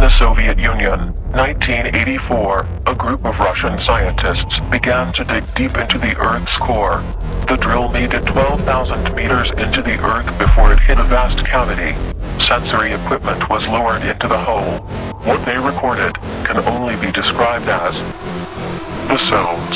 the Soviet Union, 1984, a group of Russian scientists began to dig deep into the Earth's core. The drill made it 12,000 meters into the Earth before it hit a vast cavity. Sensory equipment was lowered into the hole. What they recorded can only be described as the sounds.